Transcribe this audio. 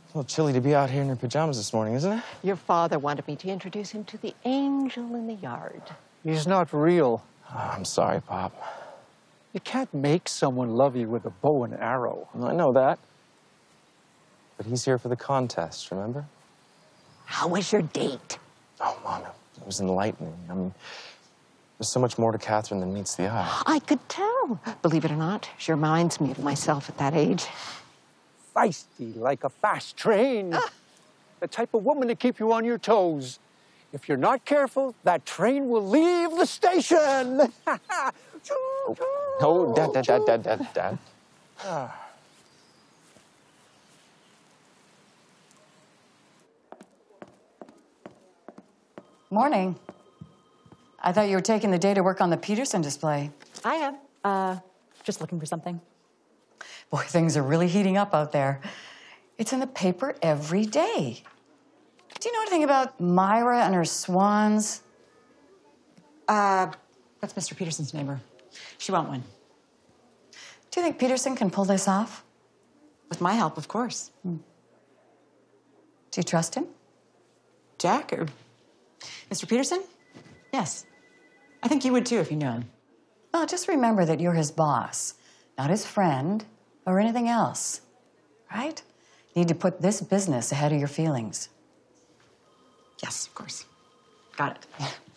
A little chilly to be out here in your pajamas this morning, isn't it? Your father wanted me to introduce him to the angel in the yard. He's not real. Oh, I'm sorry, Pop. You can't make someone love you with a bow and arrow. I know that. But he's here for the contest, remember? How was your date? Oh, Mom, it was enlightening. I mean, there's so much more to Catherine than meets the eye. I could tell. Believe it or not, she reminds me of myself at that age. Feisty like a fast train. The type of woman to keep you on your toes. If you're not careful, that train will leave the station. No, Dad. Morning. I thought you were taking the day to work on the Peterson display. I am. Just looking for something. Boy, things are really heating up out there. It's in the paper every day. Do you know anything about Myra and her swans? That's Mr. Peterson's neighbor. She won't win. Do you think Peterson can pull this off? With my help, of course. Do you trust him? Jack or Mr. Peterson? Yes. I think you would too if you knew him. Well, just remember that you're his boss, not his friend or anything else, right? You need to put this business ahead of your feelings. Yes, of course. Got it.